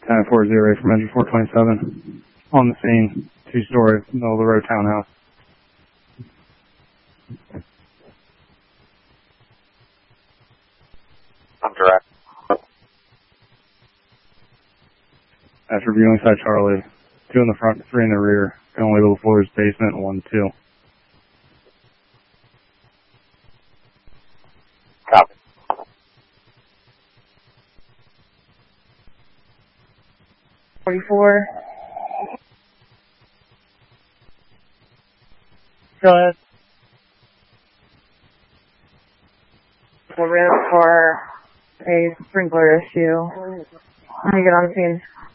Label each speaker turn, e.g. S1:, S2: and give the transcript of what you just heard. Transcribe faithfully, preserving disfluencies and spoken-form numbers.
S1: nine four zero from engine four twenty-seven. On the scene, two-story, middle of the road townhouse.
S2: I'm direct.
S1: After viewing side Charlie, two in the front, three in the rear. Can only label the floors basement, one, two.
S2: Copy.
S3: forty-four. Still has we're in for a sprinkler issue. Let me get on the scene.